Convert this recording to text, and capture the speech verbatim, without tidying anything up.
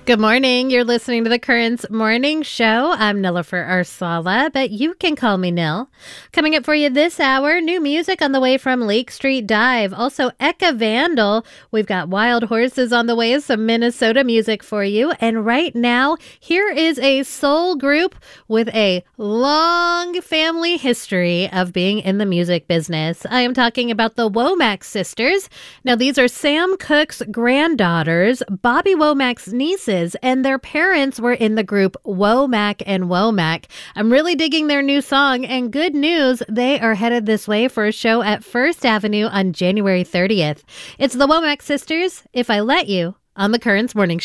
Good morning. You're listening to the Currents Morning Show. I'm Nilofer Arsala, but you can call me Nil. Coming up for you this hour, new music on the way from Lake Street Dive. Also, Eka Vandal. We've got Wild Horses on the way, some Minnesota music for you. And right now, here is a soul group with a long family history of being in the music business. I am talking about the Womack sisters. Now, these are Sam Cooke's granddaughters, Bobby Womack's nieces, and their parents were in the group Womack and Womack. I'm really digging their new song, and good news, they are headed this way for a show at First Avenue on January thirtieth. It's the Womack sisters, If I Let You, on the Currents Morning Show.